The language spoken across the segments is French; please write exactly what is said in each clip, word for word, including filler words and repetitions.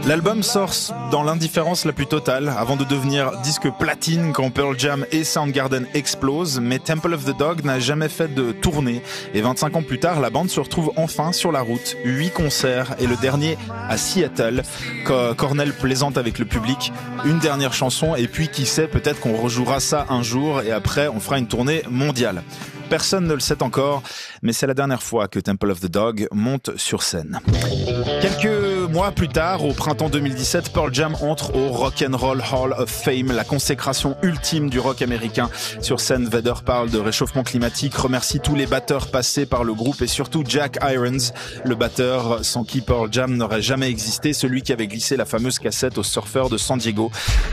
L'album sort dans l'indifférence la plus totale avant de devenir disque platine quand Pearl Jam et Soundgarden explosent, mais Temple of the Dog n'a jamais fait de tournée et vingt-cinq ans plus tard, la bande se retrouve enfin sur la route. Huit concerts et le dernier à Seattle. Cornell plaisante avec le public, une dernière chanson et puis qui sait, peut-être qu'on rejouera ça un jour et après on fera une tournée mondiale. Personne ne le sait encore, mais c'est la dernière fois que Temple of the Dog monte sur scène. Quelques mois plus tard, au printemps deux mille dix-sept, Pearl Jam entre au Rock and Roll Hall of Fame, la consécration ultime du rock américain. Sur scène, Vedder parle de réchauffement climatique, remercie tous les batteurs passés par le groupe et surtout Jack Irons, le batteur sans qui Pearl Jam n'aurait jamais existé, celui qui avait glissé la fameuse cassette aux surfeurs de San Diego.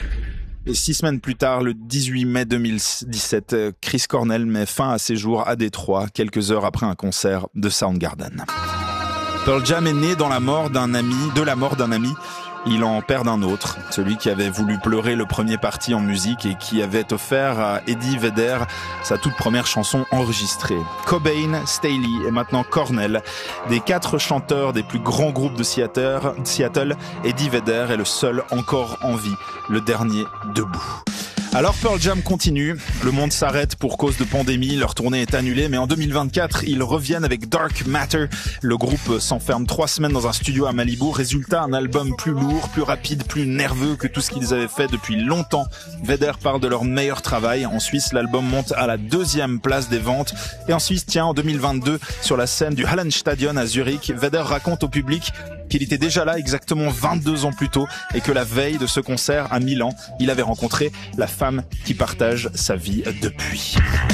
Et six semaines plus tard, le dix-huit mai deux mille dix-sept, Chris Cornell met fin à ses jours à Détroit, quelques heures après un concert de Soundgarden. Pearl Jam est né dans la mort d'un ami, de la mort d'un ami. Il en perd un autre, celui qui avait voulu pleurer le premier parti en musique et qui avait offert à Eddie Vedder sa toute première chanson enregistrée. Cobain, Staley et maintenant Cornell, des quatre chanteurs des plus grands groupes de Seattle, Seattle, Eddie Vedder est le seul encore en vie, le dernier debout. Alors Pearl Jam continue, le monde s'arrête pour cause de pandémie, leur tournée est annulée, mais en deux mille vingt-quatre, ils reviennent avec Dark Matter. Le groupe s'enferme trois semaines dans un studio à Malibu, résultat un album plus lourd, plus rapide, plus nerveux que tout ce qu'ils avaient fait depuis longtemps. Vedder parle de leur meilleur travail. En Suisse, l'album monte à la deuxième place des ventes. Et en Suisse, tiens, en deux mille vingt-deux, sur la scène du Hallenstadion à Zurich, Vedder raconte au public qu'il était déjà là exactement vingt-deux ans plus tôt et que la veille de ce concert à Milan, il avait rencontré la femme qui partage sa vie depuis.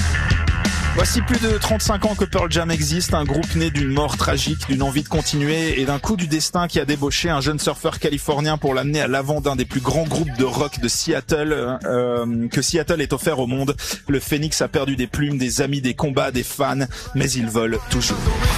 Voici plus de trente-cinq ans que Pearl Jam existe, un groupe né d'une mort tragique, d'une envie de continuer et d'un coup du destin qui a débauché un jeune surfeur californien pour l'amener à l'avant d'un des plus grands groupes de rock de Seattle euh, que Seattle ait offert au monde. Le Phénix a perdu des plumes, des amis, des combats, des fans, mais il vole toujours.